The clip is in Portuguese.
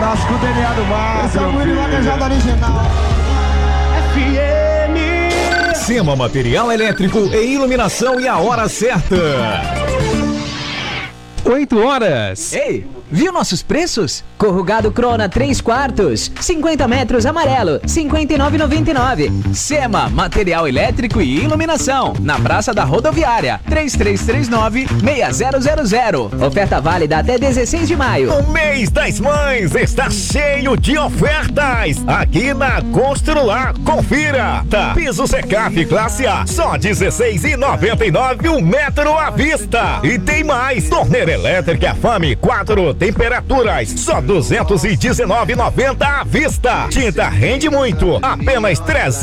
Nasce com o DNA do mar. Esse é o Willy Vaquejada original. FM. Sema Material Elétrico e Iluminação e a hora certa. 8h. Ei, viu nossos preços? Corrugado Crona 3/4, 50 metros amarelo, R$ 59,99. Sema Material Elétrico e Iluminação, na Praça da Rodoviária, 3339-6000. Oferta válida até 16 de maio. O mês das mães está cheio de ofertas aqui na Constrular. Confira. Piso Secaf Classe A, só R$ 16,99 o metro à vista. E tem mais. Torneira elétrica Fame 4 temperaturas, só R$ 219,90 à vista. Tinta rende muito, apenas R$